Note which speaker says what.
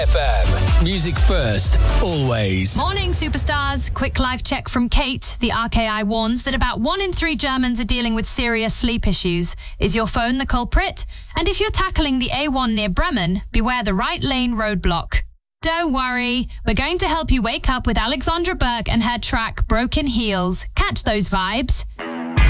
Speaker 1: FM. Music first, always.
Speaker 2: Morning, superstars. Quick live check from Kate. The RKI warns that about 1 in 3 Germans are dealing with serious sleep issues. Is your phone the culprit? And if you're tackling the A1 near Bremen, beware the right lane roadblock. Don't worry, we're going to help you wake up with Alexandra Burke and her track Broken Heels. Catch those vibes.